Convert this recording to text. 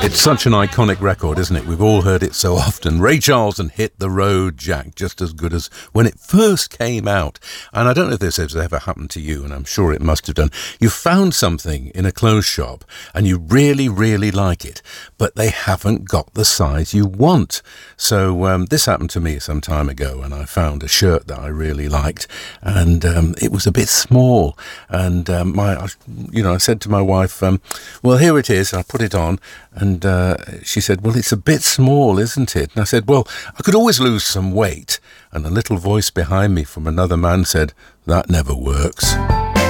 It's such an iconic record, isn't it? We've all heard it so often. Ray Charles and Hit the Road Jack, just as good as when it first came out. And I don't know if this has ever happened to you, and I'm sure it must have done. You found something in a clothes shop and you really, really like it, but they haven't got the size you want. So this happened to me some time ago, and I found a shirt that I really liked, and it was a bit small. And I said to my wife, well, here it is. I put it on, and she said, well, it's a bit small, isn't it? And I said, well, I could always lose some weight. And a little voice behind me from another man said, that never works.